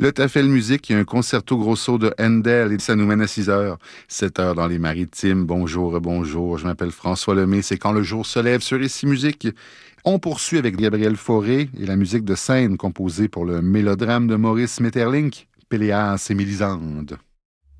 Le Tafel Musique, il y a un concerto grosso de Handel et ça nous mène à 6 heures. 7 heures dans les Maritimes. Bonjour, bonjour. Je m'appelle François Lemay. C'est quand le jour se lève sur Ici Musique. On poursuit avec Gabriel Fauré et la musique de scène composée pour le mélodrame de Maurice Maeterlinck, Péléas et Mélisande.